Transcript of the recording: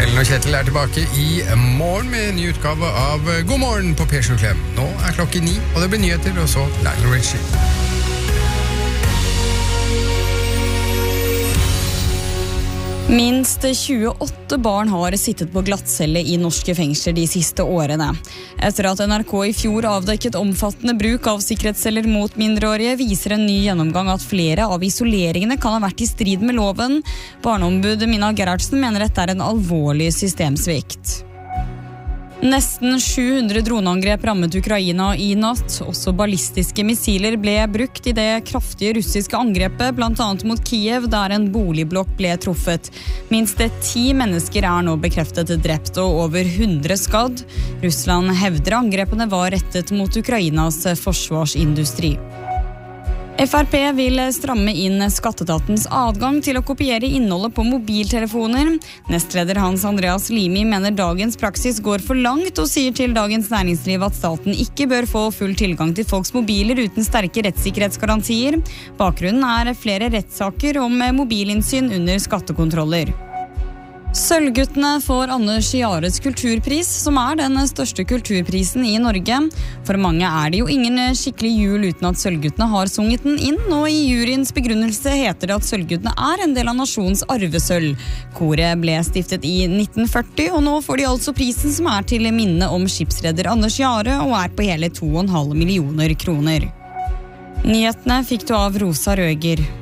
Ellen og Kjetil tilbake i morgen med en ny utgave av God morgen på P7 Klem. Nå klokken 9, og det blir nyheter, og så Lionel Richie. Minst 28 barn har sittet på glattcelle i norske fengsler de siste årene. Etter at NRK i fjor avdekket omfattende bruk av sikkerhetsceller mot mindreårige, viser en ny gjennomgang at flere av isoleringene kan ha vært i strid med loven. Barneombud Mina Gerhardsen mener dette er en alvorlig systemsvikt. Nesten 700 droneangrep rammet Ukraina i natt. Også ballistiske missiler ble brukt i det kraftige russiske angrepet, blant annet mot Kiev, der en boligblokk ble truffet. Minst 10 mennesker er nå bekreftet drept og over 100 skadd. Russland hevder angrepene var rettet mot Ukrainas forsvarsindustri. FrP vil stramme inn skatteetatens adgang til å kopiere innholdet på mobiltelefoner. Nestleder Hans Andreas Limi mener dagens praksis går for langt og sier til Dagens Næringsliv at staten ikke bør få full tilgang til folks mobiler uten sterke rettssikkerhetsgarantier. Bakgrunnen er flere rettssaker om mobilinnsyn under skattekontroller. Sølvguttene får Anders Jares kulturpris, som er den største kulturprisen i Norge. For mange er det jo ingen skikkelig jul uten at Sølvguttene har sunget den inn, og i juryens begrunnelse heter det at Sølvguttene er en del av nasjonens arvesølv. Koret ble stiftet i 1940, og nå får de altså prisen som er til minne om skipsredder Anders Jare, og er på hele 2,5 millioner kroner. Nyhetene fikk du av Rosa Røger.